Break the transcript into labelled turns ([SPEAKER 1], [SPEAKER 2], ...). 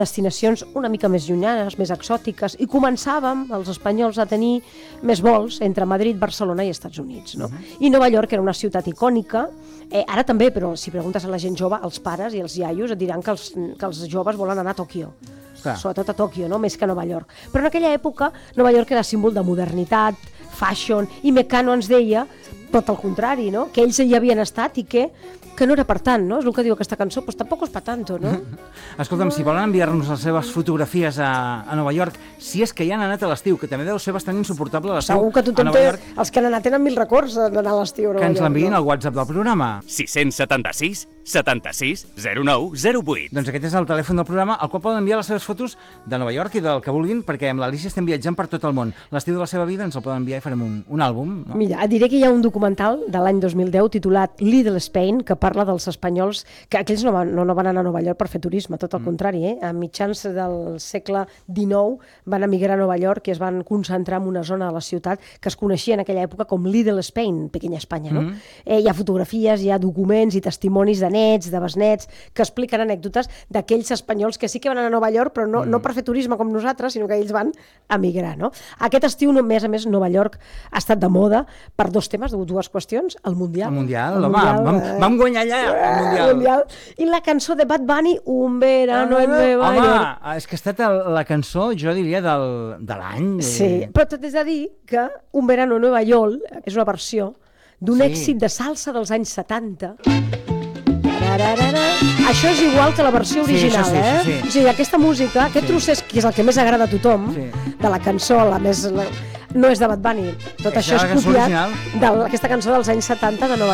[SPEAKER 1] destinacions una mica més llunyanes, més exòtiques, i començàvem, els espanyols, a tenir més vols entre Madrid, Barcelona i Estats Units, no? I Nova York era una ciutat icònica, ara també, però si preguntes a la gent jove, els pares i els iaios et diran que els joves volen anar a Tòquio, sobretot a Tòquio, no? Més que a Nova York. Però en aquella època Nova York era símbol de modernitat, fashion, i Mecano ens deia tot el contrari, no? Que ells hi havien estat i que no era per tant, no? És el que diu aquesta cançó, doncs tampoc és per tanto, no?
[SPEAKER 2] Escolta'm, si volen enviar-nos les seves fotografies a Nova York, si és que hi han anat a l'estiu, que també deu ser bastant insuportable l'estiu
[SPEAKER 1] segur que tothom té, els que han anat tenen 1000 records d'anar a l'estiu a Nova York.
[SPEAKER 2] Que ens l'enviïn al WhatsApp del programa.
[SPEAKER 3] 676 76 09 08.
[SPEAKER 2] Doncs aquest és el telèfon del programa al qual poden enviar les seves fotos de Nova York i del que vulguin, perquè amb l'Alícia estem viatjant per tot el món. L'estiu de la seva vida ens el poden enviar i farem un àlbum. No?
[SPEAKER 1] Mira, et diré que hi ha un documental de l'any 2010 titulat Little Spain, que parla dels espanyols, que aquells no van anar a Nova York per fer turisme, tot el contrari, A mitjans del segle XIX van emigrar a Nova York i es van concentrar en una zona de la ciutat que es coneixia en aquella època com Little Spain, Pequeña Espanya, no? Hi ha fotografies, hi ha documents i testimonis de nets, de besnets, que expliquen anècdotes d'aquells espanyols que sí que van anar a Nova York, però no per fer turisme com nosaltres, sinó que ells van emigrar, no? Aquest estiu, a més, Nova York ha estat de moda per dos temes, dues qüestions, el Mundial.
[SPEAKER 2] El Mundial, home, vam guanyar allà el Mundial.
[SPEAKER 1] I la cançó de Bad Bunny, Un verano en Nueva York.
[SPEAKER 2] Home, és que ha estat la cançó, jo diria, de l'any.
[SPEAKER 1] Sí, però t'he de dir que Un verano en Nueva York és una versió d'un èxit de salsa dels anys 70. Això és igual que la versió original,
[SPEAKER 2] sí.
[SPEAKER 1] O sigui, aquesta música, aquest trosset, que és el que més agrada a tothom, de la cançó, no és de Bad Bunny. Tot això és copiat d'aquesta cançó dels anys 70 de Nova York.